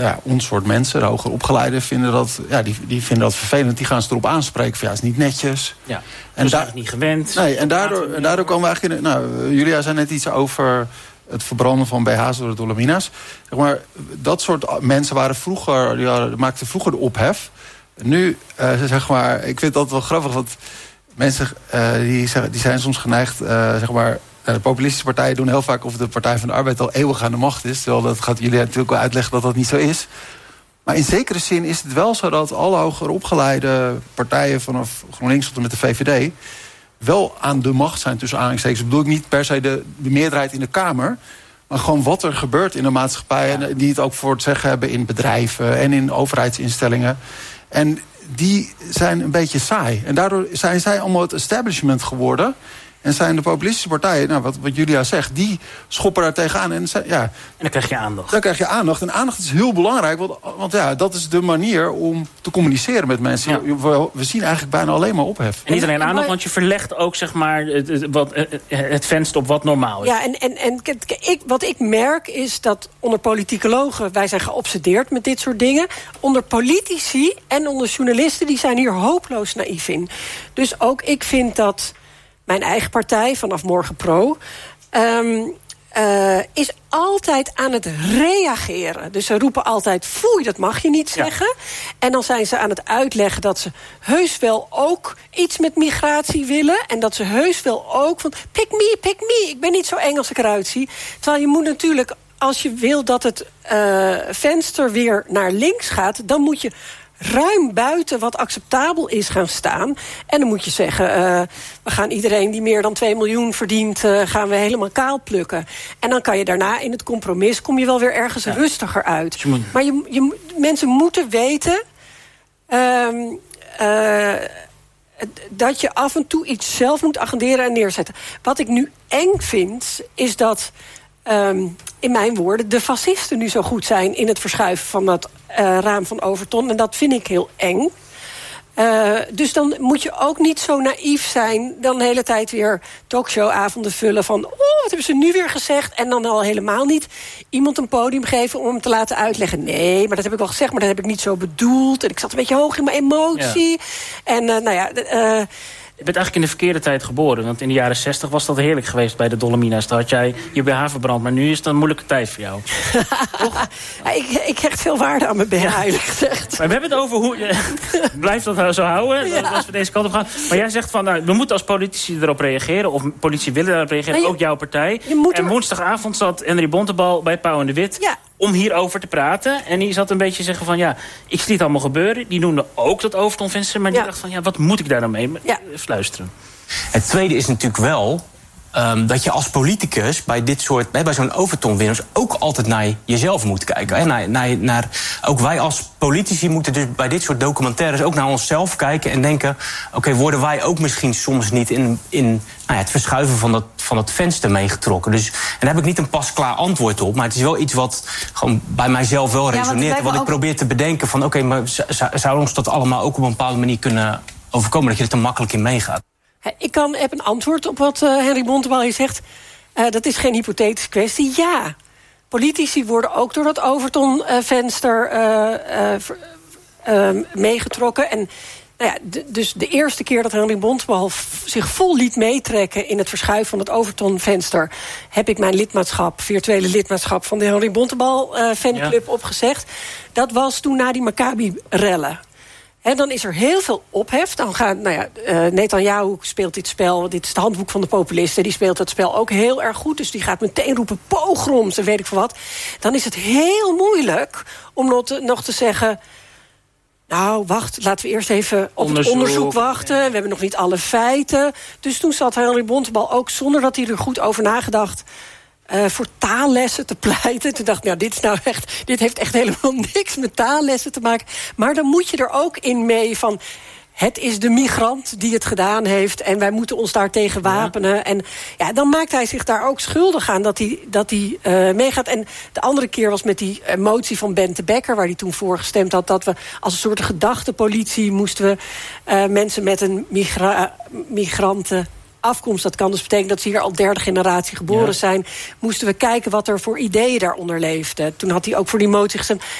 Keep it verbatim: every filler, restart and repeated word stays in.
ja, ons soort mensen, de hoger opgeleiden, vinden dat, ja, die, die vinden dat vervelend. Die gaan ze erop aanspreken van ja, het is niet netjes. Ja, en daar is niet gewend. Nee, en daardoor, en daardoor komen we eigenlijk in. Nou, Julia zei net iets over het verbranden van B H's door de Dolomina's. Zeg maar, dat soort mensen waren vroeger, die hadden, maakten vroeger de ophef. Nu, uh, zeg maar, ik vind dat wel grappig, want mensen uh, die, die zijn soms geneigd, uh, zeg maar. De populistische partijen doen heel vaak of de Partij van de Arbeid al eeuwig aan de macht is. Terwijl dat gaat jullie natuurlijk wel uitleggen dat dat niet zo is. Maar in zekere zin is het wel zo dat alle hoger opgeleide partijen vanaf GroenLinks tot en met de V V D wel aan de macht zijn tussen aanhalingstekens. Dat bedoel ik niet per se de, de meerderheid in de Kamer, maar gewoon wat er gebeurt in de maatschappij. Ja. En die het ook voor het zeggen hebben in bedrijven en in overheidsinstellingen. En die zijn een beetje saai. En daardoor zijn zij allemaal het establishment geworden. En zijn de populistische partijen, nou, wat, wat Julia zegt, die schoppen daar tegenaan. En, ja, en dan krijg je aandacht. Dan krijg je aandacht. En aandacht is heel belangrijk, want, want ja, dat is de manier om te communiceren met mensen. Ja. We, we zien eigenlijk bijna alleen maar ophef. En niet alleen aandacht, want je verlegt ook zeg maar het, het, wat, het venster op wat normaal is. Ja, en, en, en ik, wat ik merk is dat onder politicologen, wij zijn geobsedeerd met dit soort dingen. Onder politici en onder journalisten, die zijn hier hopeloos naïef in. Dus ook ik vind dat mijn eigen partij, Vanaf Morgen Pro, Um, uh, is altijd aan het reageren. Dus ze roepen altijd, foei, dat mag je niet zeggen. Ja. En dan zijn ze aan het uitleggen dat ze heus wel ook iets met migratie willen. En dat ze heus wel ook van, pick me, pick me. Ik ben niet zo eng als ik eruit zie. Terwijl je moet natuurlijk, als je wil dat het uh, venster weer naar links gaat, dan moet je ruim buiten wat acceptabel is gaan staan. En dan moet je zeggen, uh, we gaan iedereen die meer dan twee miljoen verdient, uh, gaan we helemaal kaal plukken. En dan kan je daarna in het compromis, kom je wel weer ergens ja. rustiger uit. Je moet... Maar je, je, mensen moeten weten Um, uh, dat je af en toe iets zelf moet agenderen en neerzetten. Wat ik nu eng vind, is dat Um, in mijn woorden, de fascisten nu zo goed zijn in het verschuiven van dat uh, raam van Overton. En dat vind ik heel eng. Uh, dus dan moet je ook niet zo naïef zijn, dan de hele tijd weer talkshowavonden vullen van, oh, wat hebben ze nu weer gezegd? En dan al helemaal niet iemand een podium geven om hem te laten uitleggen. Nee, maar dat heb ik al gezegd, maar dat heb ik niet zo bedoeld. En ik zat een beetje hoog in mijn emotie. Ja. En uh, nou ja... Uh, Je bent eigenlijk in de verkeerde tijd geboren. Want in de jaren zestig was dat heerlijk geweest bij de Dolomina's. Toen had jij je B H verbrand. Maar nu is het een moeilijke tijd voor jou. Toch? Ja, ik, ik hecht veel waarde aan mijn B H, ja. Eerlijk gezegd. Maar we hebben het over hoe... Je, blijf dat nou zo houden, ja. Als we deze kant op gaan. Maar jij zegt van, nou, we moeten als politici erop reageren. Of politici willen erop reageren. Je, ook jouw partij. En er... woensdagavond zat Henry Bontebal bij Pauw en de Wit. Ja. Om hierover te praten. En die zat een beetje zeggen van, ja, ik zie het allemaal gebeuren. Die noemde ook dat Overtonvenster. Maar die ja. dacht van, ja, wat moet ik daar dan mee? Ja. Fluisteren. Het tweede is natuurlijk wel Um, dat je als politicus bij dit soort, bij zo'n Overton-winners ook altijd naar jezelf moet kijken. Hè? Naar, naar, naar, ook wij als politici moeten dus bij dit soort documentaires ook naar onszelf kijken en denken, oké, okay, worden wij ook misschien soms niet in, in nou ja, het verschuiven van dat, van het venster meegetrokken? Dus, en daar heb ik niet een pasklaar antwoord op, maar het is wel iets wat gewoon bij mijzelf wel resoneert. Ja, wat ik ook probeer te bedenken van, oké, okay, maar zou ons dat allemaal ook op een bepaalde manier kunnen overkomen, dat je er te makkelijk in meegaat? Ik kan, heb een antwoord op wat uh, Henry Bontebal hier zegt. Uh, dat is geen hypothetische kwestie. Ja, politici worden ook door dat Overton-venster uh, uh, uh, meegetrokken. En nou ja, de, dus de eerste keer dat Henry Bontebal zich vol liet meetrekken in het verschuiven van het Overton-venster, heb ik mijn lidmaatschap, virtuele lidmaatschap van de Henry Bontebal uh, fanclub ja. opgezegd. Dat was toen na die Maccabi-rellen. En dan is er heel veel ophef. Dan gaat, nou ja, uh, Netanyahu speelt dit spel. Dit is het handboek van de populisten. Die speelt het spel ook heel erg goed. Dus die gaat meteen roepen pogroms en weet ik veel wat. Dan is het heel moeilijk om nog te, nog te zeggen, nou, wacht, laten we eerst even op onderzoek. het onderzoek wachten. We hebben nog niet alle feiten. Dus toen zat Henry Bontebal ook, zonder dat hij er goed over nagedacht, Uh, voor taallessen te pleiten. Toen dacht ik, nou, dit is nou echt, dit heeft echt helemaal niks met taallessen te maken. Maar dan moet je er ook in mee van, het is de migrant die het gedaan heeft en wij moeten ons daar tegen wapenen. Ja. En ja, dan maakt hij zich daar ook schuldig aan dat hij, dat hij uh, meegaat. En de andere keer was met die uh, motie van Bente Bekker, waar hij toen voor gestemd had, dat we als een soort gedachtepolitie moesten we uh, mensen met een migra- migranten afkomst, dat kan dus betekenen dat ze hier al derde generatie geboren ja. zijn, moesten we kijken wat er voor ideeën daaronder leefden. Toen had hij ook voor die motie gestemd.